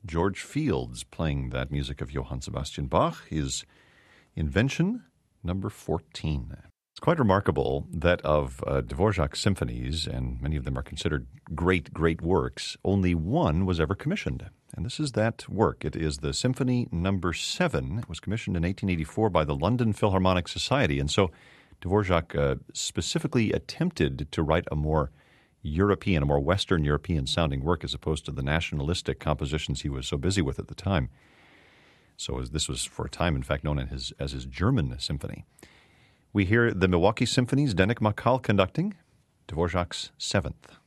George Fields playing that music of Johann Sebastian Bach, his Invention number 14. It's quite remarkable that of Dvorak's symphonies, and many of them are considered great, great works, only one was ever commissioned. And this is that work. It is the Symphony number 7. It was commissioned in 1884 by the London Philharmonic Society. And so Dvorak specifically attempted to write a more European, a more Western European-sounding work as opposed to the nationalistic compositions he was so busy with at the time. So this was for a time, in fact, known as his German symphony. We hear the Milwaukee Symphony's Zdeněk Makal conducting Dvorak's 7th.